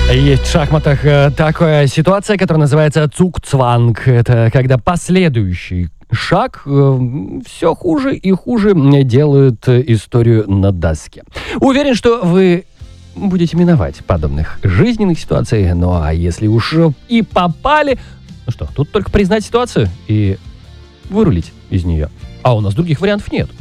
Есть в шахматах такая ситуация, которая называется цугцванг. Это когда последующий шаг все хуже и хуже делают историю на доске. Уверен, что вы будете миновать подобных жизненных ситуаций. Ну а если уж и попали, ну что, тут только признать ситуацию и вырулить из нее. А у нас других вариантов нет.